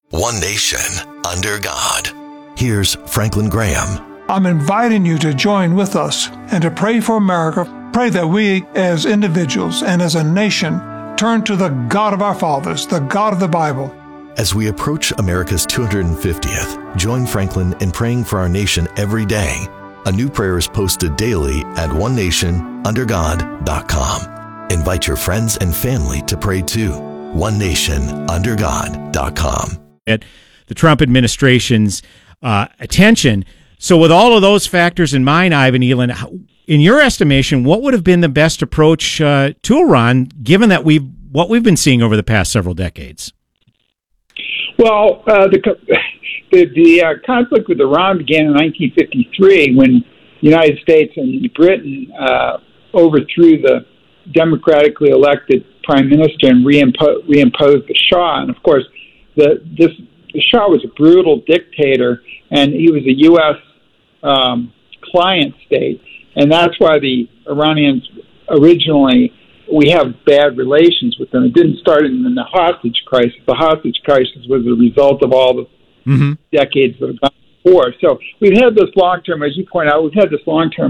One nation, under God. Here's Franklin Graham. I'm inviting you to join with us and to pray for America. Pray that we, as individuals and as a nation, turn to the God of our fathers, the God of the Bible. As we approach America's 250th, join Franklin in praying for our nation every day. A new prayer is posted daily at onenationundergod.com. Invite your friends and family to pray too. onenationundergod.com. At the Trump administration's attention. So with all of those factors in mind, Ivan Eland, in your estimation, what would have been the best approach to Iran, given that what we've been seeing over the past several decades? Well, the conflict with Iran began in 1953 when the United States and Britain overthrew the democratically elected prime minister and reimposed the Shah. And of course, the Shah was a brutal dictator, and he was a U.S. Client state, and that's why the Iranians originally, we have bad relations with them. It didn't start in the hostage crisis. The hostage crisis was a result of all the decades that have gone before. So we've had this long-term, as you point out, we've had this long-term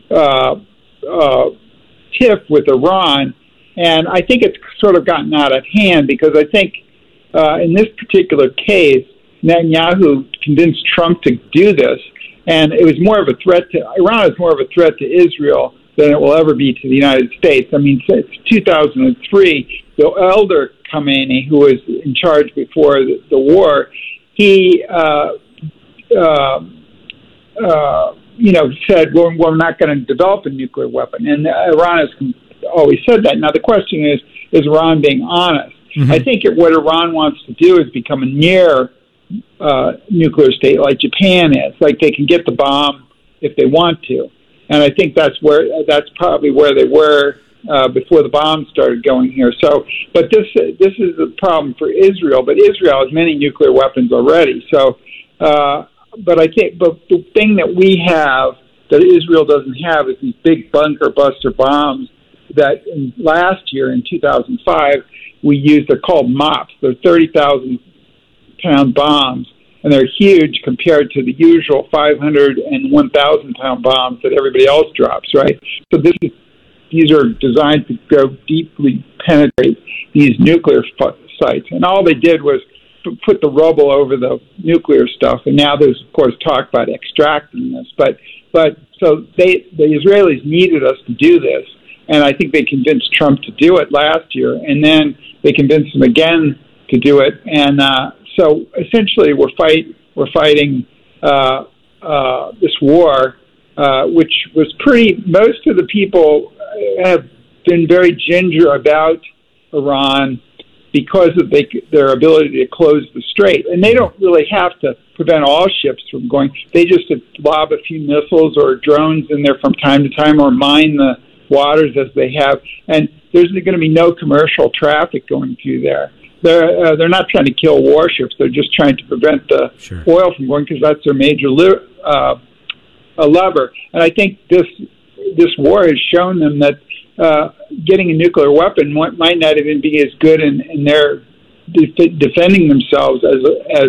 tiff with Iran, and I think it's sort of gotten out of hand because I think in this particular case, Netanyahu convinced Trump to do this, and it was more of a threat to Iran is more of a threat to Israel than it will ever be to the United States. I mean, since 2003, the elder Khamenei, who was in charge before the war, he said, we're not going to develop a nuclear weapon, and Iran has always said that. Now the question is Iran being honest? Mm-hmm. I think what Iran wants to do is become a near nuclear state like Japan is. Like they can get the bomb if they want to. And I think that's probably where they were before the bombs started going here. So, but this is a problem for Israel. But Israel has many nuclear weapons already. So, but the thing that we have that Israel doesn't have is these big bunker buster bombs that last year in 2005 we used. They're called MOPS. They're 30,000-pound bombs, and they're huge compared to the usual 500 and 1,000-pound bombs that everybody else drops, right? So these are designed to go deeply penetrate these nuclear sites, and all they did was put the rubble over the nuclear stuff, and now there's, of course, talk about extracting this. But so the Israelis needed us to do this, and I think they convinced Trump to do it last year, and then they convinced him again to do it, and so essentially we're fighting this war, which was most of the people have been very ginger about Iran because of their ability to close the strait. And they don't really have to prevent all ships from going. They just lob a few missiles or drones in there from time to time or mine the waters as they have. And there's going to be no commercial traffic going through there. They're not trying to kill warships. They're just trying to prevent the oil from going because that's their major lever. And I think this war has shown them that getting a nuclear weapon might not even be as good in their defending themselves as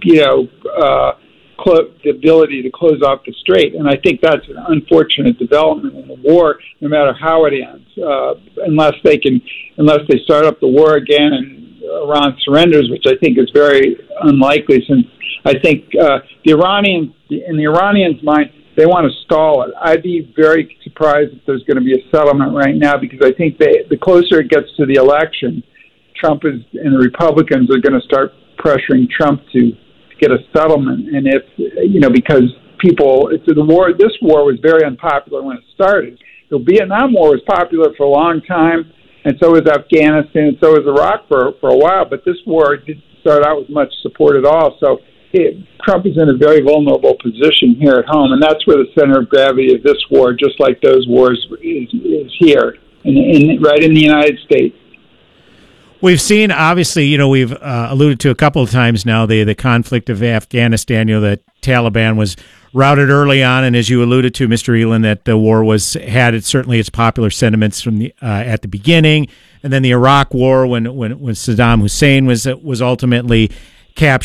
the ability to close off the strait. And I think that's an unfortunate development in the war, no matter how it ends, unless they start up the war again and Iran surrenders, which I think is very unlikely, since I think in the Iranians' mind, they want to stall it. I'd be very surprised if there's going to be a settlement right now, because I think the closer it gets to the election, Trump and the Republicans are going to start pressuring Trump to get a settlement. And because this war was very unpopular when it started. The Vietnam War was popular for a long time, and so was Afghanistan, and so was Iraq for a while. But this war didn't start out with much support at all. So Trump is in a very vulnerable position here at home, and that's where the center of gravity of this war, just like those wars, is here, right in the United States. We've seen, obviously, we've alluded to a couple of times now the conflict of Afghanistan. The Taliban was routed early on, and as you alluded to, Mr. Eland, that the war had certainly its popular sentiments from at the beginning, and then the Iraq War when Saddam Hussein was ultimately captured.